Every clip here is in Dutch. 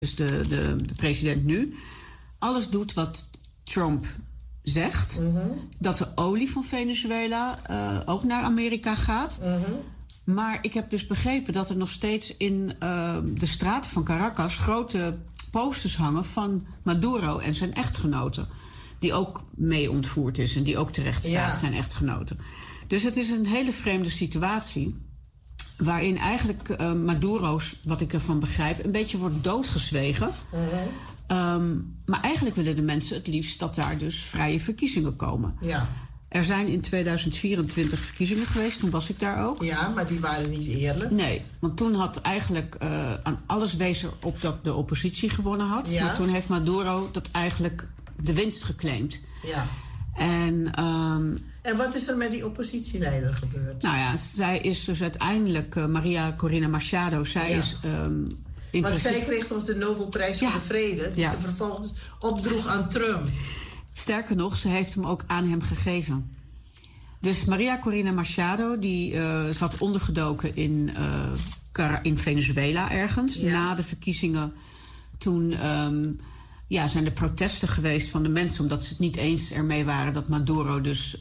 dus de president nu, alles doet wat Trump zegt. Dat de olie van Venezuela ook naar Amerika gaat. Maar ik heb dus begrepen dat er nog steeds in de straten van Caracas grote posters hangen van Maduro en zijn echtgenoten. Die ook mee ontvoerd is en die ook terecht staat, zijn echtgenoten. Dus het is een hele vreemde situatie. Waarin eigenlijk Maduro's, wat ik ervan begrijp, een beetje wordt doodgezwegen. Maar eigenlijk willen de mensen het liefst dat daar dus vrije verkiezingen komen. Ja. Er zijn in 2024 verkiezingen geweest, toen was ik daar ook. Ja, maar die waren niet eerlijk. Nee, want toen had eigenlijk aan alles wezen op dat de oppositie gewonnen had. Ja. Maar toen heeft Maduro dat eigenlijk de winst geclaimd. Ja. En wat is er met die oppositieleider gebeurd? Nou ja, zij is dus uiteindelijk Maria Corina Machado. Zij is... Want zij kreeg toch de Nobelprijs voor de Vrede, die ze vervolgens opdroeg aan Trump. Sterker nog, ze heeft hem ook aan hem gegeven. Dus Maria Corina Machado, die zat ondergedoken in Venezuela ergens. Ja. Na de verkiezingen, toen zijn er protesten geweest van de mensen, omdat ze het niet eens ermee waren dat Maduro dus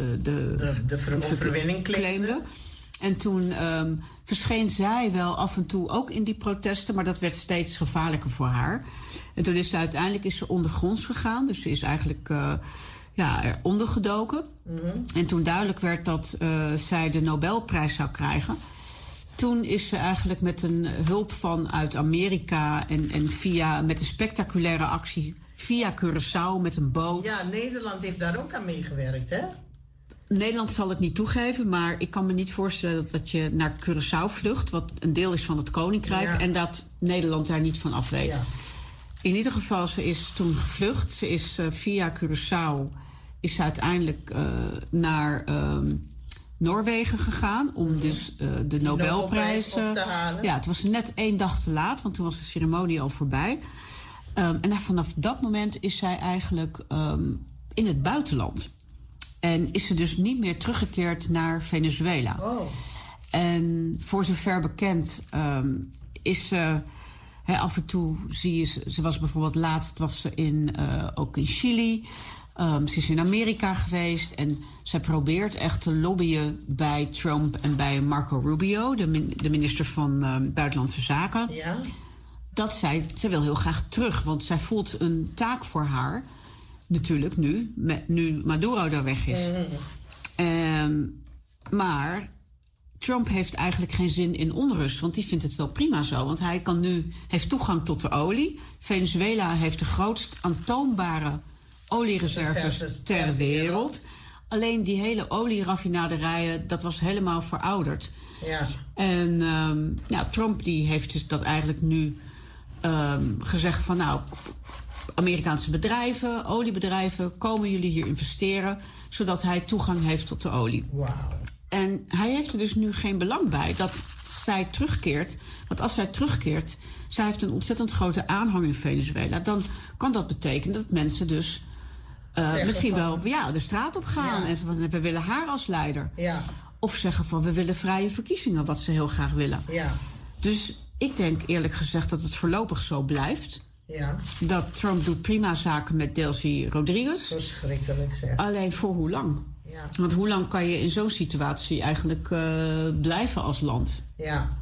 de overwinning claimde. En toen verscheen zij wel af en toe ook in die protesten, maar dat werd steeds gevaarlijker voor haar. En toen is ze uiteindelijk ondergronds gegaan, dus ze is eigenlijk eronder gedoken. En toen duidelijk werd dat zij de Nobelprijs zou krijgen, toen is ze eigenlijk met een hulp vanuit Amerika en met een spectaculaire actie via Curaçao met een boot. Ja, Nederland heeft daar ook aan meegewerkt, hè? Nederland zal het niet toegeven, maar ik kan me niet voorstellen dat je naar Curaçao vlucht, wat een deel is van het Koninkrijk, en dat Nederland daar niet van af weet. Ja. In ieder geval, ze is toen gevlucht. Ze is via Curaçao is ze uiteindelijk naar Noorwegen gegaan om dus de Nobelprijs op te halen. Ja, het was net 1 dag te laat, want toen was de ceremonie al voorbij. En vanaf dat moment is zij eigenlijk in het buitenland. En is ze dus niet meer teruggekeerd naar Venezuela. Oh. En voor zover bekend is ze... af en toe zie je... Ze was bijvoorbeeld laatst ook in Chili. Ze is in Amerika geweest. En zij probeert echt te lobbyen bij Trump en bij Marco Rubio, de minister van Buitenlandse Zaken. Ja. Dat ze wil heel graag terug. Want zij voelt een taak voor haar... Natuurlijk nu Maduro daar weg is. Maar Trump heeft eigenlijk geen zin in onrust. Want die vindt het wel prima zo. Want hij heeft toegang tot de olie. Venezuela heeft de grootst aantoonbare oliereserves ter wereld. Alleen die hele olieraffinaderijen, dat was helemaal verouderd. Ja. En Trump die heeft dus dat eigenlijk nu gezegd van... Amerikaanse bedrijven, oliebedrijven, komen jullie hier investeren, zodat hij toegang heeft tot de olie. Wow. En hij heeft er dus nu geen belang bij dat zij terugkeert. Want als zij terugkeert, zij heeft een ontzettend grote aanhang in Venezuela, dan kan dat betekenen dat mensen dus misschien wel de straat op gaan en van we willen haar als leider. Ja. Of zeggen van we willen vrije verkiezingen, wat ze heel graag willen. Ja. Dus ik denk eerlijk gezegd dat het voorlopig zo blijft. Ja. Dat Trump doet prima zaken met Delcy Rodriguez. Verschrikkelijk zeg. Alleen voor hoe lang? Ja. Want hoe lang kan je in zo'n situatie eigenlijk blijven als land? Ja.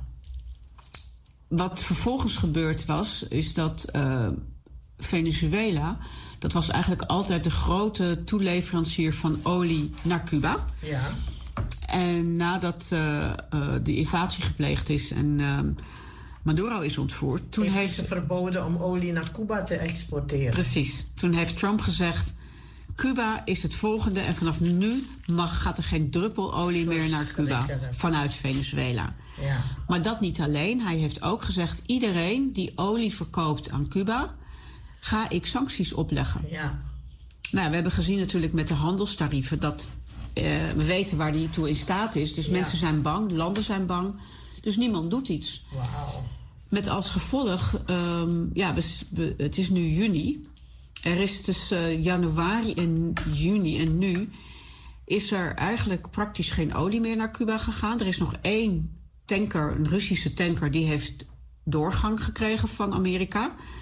Wat vervolgens gebeurd was, is dat Venezuela... dat was eigenlijk altijd de grote toeleverancier van olie naar Cuba. Ja. En nadat de invasie gepleegd is en... Maduro is ontvoerd. Toen heeft ze verboden om olie naar Cuba te exporteren. Precies. Toen heeft Trump gezegd... Cuba is het volgende en vanaf nu gaat er geen druppel olie meer naar Cuba vanuit Venezuela. Ja. Maar dat niet alleen. Hij heeft ook gezegd... iedereen die olie verkoopt aan Cuba... ga ik sancties opleggen. Ja. Nou, we hebben gezien natuurlijk met de handelstarieven... dat we weten waar die toe in staat is. Dus mensen zijn bang, landen zijn bang... Dus niemand doet iets. Wow. Met als gevolg, het is nu juni. Er is tussen januari en juni en nu... is er eigenlijk praktisch geen olie meer naar Cuba gegaan. Er is nog 1 tanker, een Russische tanker... die heeft doorgang gekregen van Amerika.